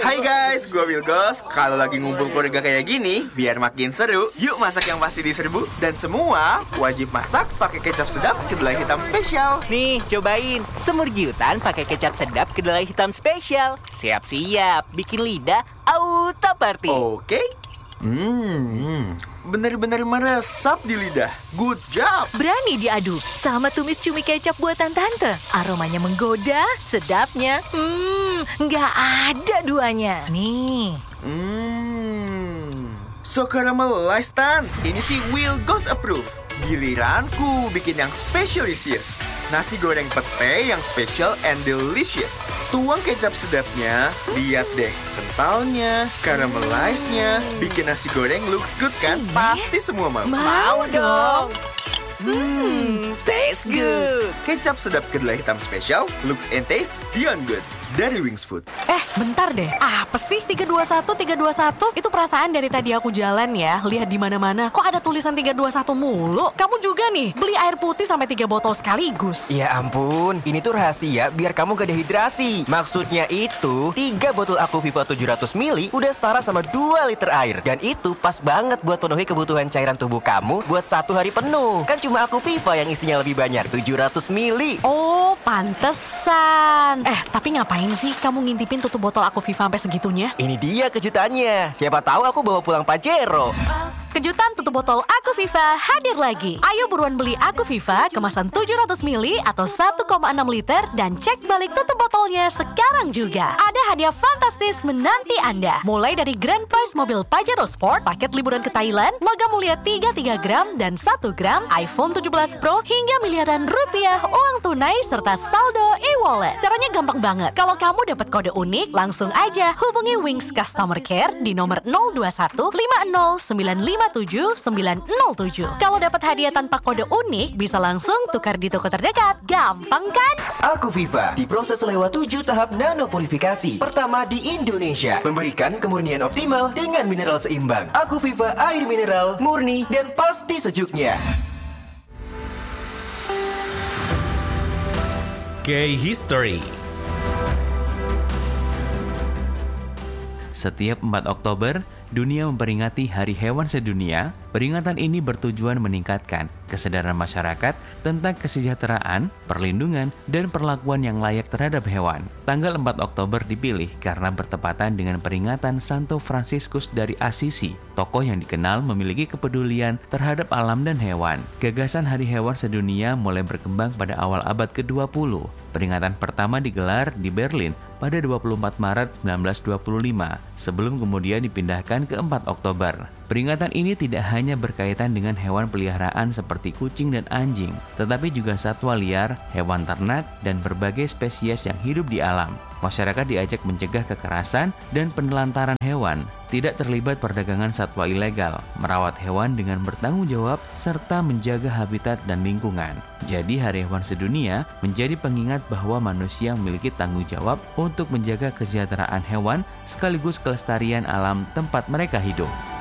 Hai guys, gue Wilgos. Kalau lagi ngumpul keluarga kayak gini, biar makin seru, yuk masak yang pasti diserbu. Dan semua wajib masak pakai kecap sedap kedelai hitam spesial. Nih, cobain. Semur giutan pakai kecap sedap kedelai hitam spesial. Siap-siap, bikin lidah auto party. Oke. Bener-bener meresap di lidah. Good job. Berani diadu sama tumis cumi kecap buatan tante. Aromanya menggoda, sedapnya, nggak ada duanya. Nih. So caramelized Tan. Ini sih Wilgos approve. Giliranku bikin yang specialisious. Nasi goreng pete yang special and delicious. Tuang kecap sedapnya, lihat deh kentalnya, caramelized-nya. Bikin nasi goreng looks good kan? Pasti semua mau. Mau dong. Taste good. Kecap sedap kedelai hitam spesial, looks and taste beyond good. Dari Wings Food. Bentar deh. Apa sih 321? Itu perasaan dari tadi aku jalan ya, lihat di mana-mana. Kok ada tulisan 321 mulu? Kamu juga nih, beli air putih sampai 3 botol sekaligus. Ya ampun, ini tuh rahasia biar kamu gak dehidrasi. Maksudnya itu, 3 botol Aquaviva 700 ml udah setara sama 2 liter air. Dan itu pas banget buat penuhi kebutuhan cairan tubuh kamu buat 1 hari penuh. Kan cuma Aquaviva yang isinya lebih banyak, 700 ml. Oh, pantesan. Tapi ngapain sih kamu ngintipin tutup botol Aquaviva sampai segitunya? Ini dia kejutannya. Siapa tahu aku bawa pulang Pajero. Kejutan tutup botol Aquaviva hadir lagi. Ayo buruan beli Aquaviva kemasan 700 ml atau 1,6 liter dan cek balik tutup botolnya sekarang juga. Ada hadiah fantastis menanti Anda. Mulai dari grand prize mobil Pajero Sport, paket liburan ke Thailand, logam mulia 3 gram dan 1 gram, iPhone 17 Pro, hingga miliaran rupiah uang tunai serta saldo e-wallet. Caranya gampang banget. Kalau kamu dapat kode unik, langsung aja hubungi Wings Customer Care di nomor 021 50 957 907. Kalau dapat hadiah tanpa kode unik, bisa langsung tukar di toko terdekat. Gampang kan? Aquaviva diproses lewat 7 tahap nanopurifikasi. Pertama di Indonesia, memberikan kemurnian optimal dengan mineral seimbang. Aquaviva air mineral, murni dan pasti sejuknya. K-History. Setiap 4 Oktober, dunia memperingati Hari Hewan Sedunia. Peringatan ini bertujuan meningkatkan kesadaran masyarakat tentang kesejahteraan, perlindungan, dan perlakuan yang layak terhadap hewan. Tanggal 4 Oktober dipilih karena bertepatan dengan peringatan Santo Fransiskus dari Assisi, tokoh yang dikenal memiliki kepedulian terhadap alam dan hewan. Gagasan Hari Hewan Sedunia mulai berkembang pada awal abad ke-20. Peringatan pertama digelar di Berlin pada 24 Maret 1925, sebelum kemudian dipindahkan ke 4 Oktober. Peringatan ini tidak hanya berkaitan dengan hewan peliharaan seperti kucing dan anjing, tetapi juga satwa liar, hewan ternak, dan berbagai spesies yang hidup di alam. Masyarakat diajak mencegah kekerasan dan penelantaran hewan, tidak terlibat perdagangan satwa ilegal, merawat hewan dengan bertanggung jawab, serta menjaga habitat dan lingkungan. Jadi Hari Hewan Sedunia menjadi pengingat bahwa manusia memiliki tanggung jawab untuk menjaga kesejahteraan hewan sekaligus kelestarian alam tempat mereka hidup.